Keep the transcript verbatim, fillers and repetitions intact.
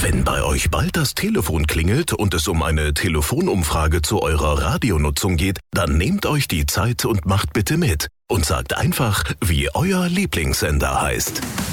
Wenn bei euch bald das Telefon klingelt und es um eine Telefonumfrage zu eurer Radionutzung geht, dann nehmt euch die Zeit und macht bitte mit und sagt einfach, wie euer Lieblingssender heißt.